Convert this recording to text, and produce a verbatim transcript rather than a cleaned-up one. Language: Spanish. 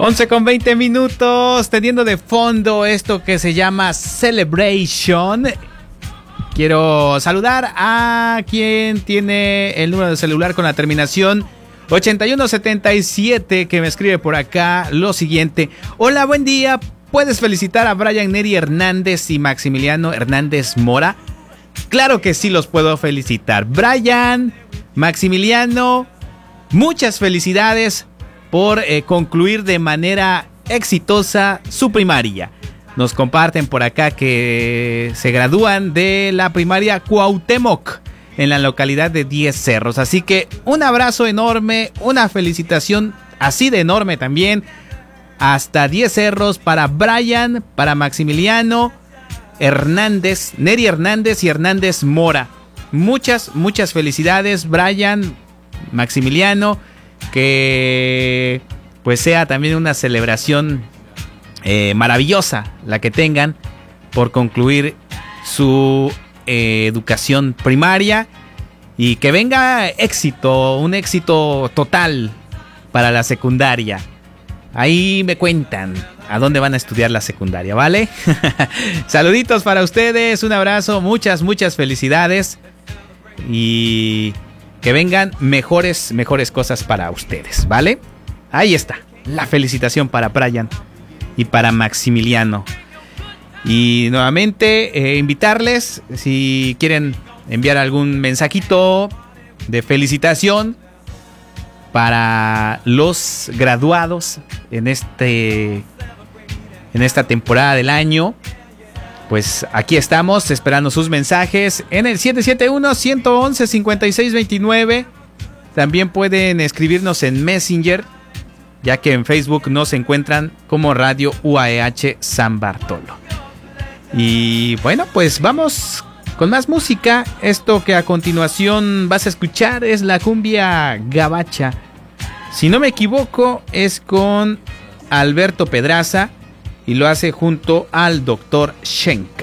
once con veinte minutos, teniendo de fondo esto que se llama Celebration. Quiero saludar a quien tiene el número de celular con la terminación ochenta y uno setenta y siete, que me escribe por acá lo siguiente. Hola, buen día. ¿Puedes felicitar a Brian Neri Hernández y Maximiliano Hernández Mora? Claro que sí, los puedo felicitar. Brian, Maximiliano, muchas felicidades por eh, concluir de manera exitosa su primaria. Nos comparten por acá que se gradúan de la primaria Cuauhtémoc en la localidad de Diez Cerros. Así que un abrazo enorme, una felicitación así de enorme también hasta Diez Cerros para Brian, para Maximiliano Hernández, Neri Hernández y Hernández Mora. Muchas, muchas felicidades, Brian, Maximiliano. Que pues sea también una celebración eh, maravillosa la que tengan por concluir su eh, educación primaria, y que venga éxito, un éxito total para la secundaria. Ahí me cuentan a dónde van a estudiar la secundaria, ¿vale? Saluditos para ustedes, un abrazo, muchas, muchas felicidades y que vengan mejores, mejores cosas para ustedes, ¿vale? Ahí está, la felicitación para Brian y para Maximiliano. Y nuevamente eh, invitarles, si quieren enviar algún mensajito de felicitación para los graduados en este en esta temporada del año, pues aquí estamos esperando sus mensajes en el siete siete uno, uno uno uno, cinco seis dos nueve. También pueden escribirnos en Messenger, ya que en Facebook nos encuentran como Radio U A E H San Bartolo. Y bueno, pues vamos con más música. Esto que a continuación vas a escuchar es la cumbia gabacha. Si no me equivoco, es con Alberto Pedraza y lo hace junto al doctor Schenk.